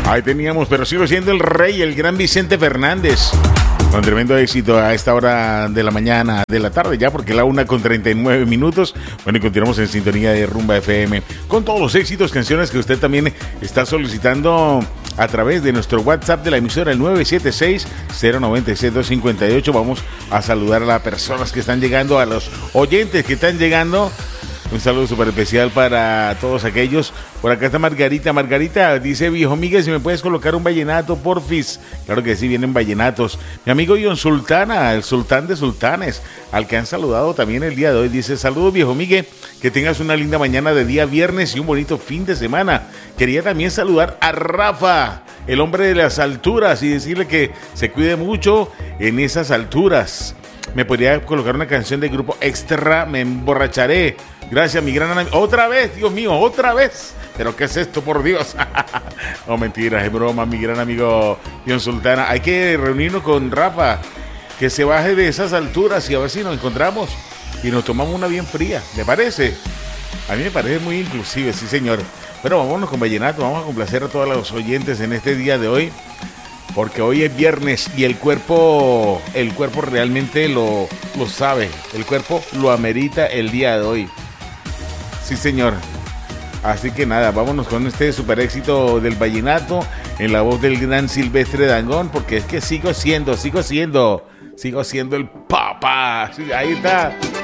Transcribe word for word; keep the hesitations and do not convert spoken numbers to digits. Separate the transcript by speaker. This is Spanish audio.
Speaker 1: Ahí teníamos, pero sigo siendo el rey, el gran Vicente Fernández. Con tremendo éxito a esta hora de la mañana, de la tarde ya, porque la una con treinta y nueve minutos. Bueno, y continuamos en sintonía de Rumba F M con todos los éxitos, canciones que usted también está solicitando a través de nuestro WhatsApp de la emisora, el nueve siete seis, cero nueve seis, dos cinco ocho. Vamos a saludar a las personas que están llegando, a los oyentes que están llegando. Un saludo súper especial para todos aquellos. Por acá está Margarita. Margarita dice: viejo Miguel, si me puedes colocar un vallenato, porfis. Claro que sí, vienen vallenatos. Mi amigo John Sultana, el sultán de sultanes, al que han saludado también el día de hoy, dice: saludos, viejo Miguel, que tengas una linda mañana de día viernes y un bonito fin de semana. Quería también saludar a Rafa, el hombre de las alturas, y decirle que se cuide mucho en esas alturas. Me podría colocar una canción del grupo Extra, Me Emborracharé. Gracias, mi gran amigo. Otra vez, Dios mío, otra vez. ¿Pero qué es esto, por Dios? No, mentiras, es broma, mi gran amigo John Sultana. Hay que reunirnos con Rafa, que se baje de esas alturas y a ver si nos encontramos y nos tomamos una bien fría. ¿Le parece? A mí me parece muy inclusive, sí, señor. Pero vámonos con vallenato, vamos a complacer a todos los oyentes en este día de hoy, porque hoy es viernes y el cuerpo, el cuerpo realmente lo, lo sabe. El cuerpo lo amerita el día de hoy. Sí, señor. Así que nada, vámonos con este super éxito del vallenato en la voz del gran Silvestre Dangond, porque es que sigo siendo, sigo siendo, sigo siendo el papá. Sí, ahí está.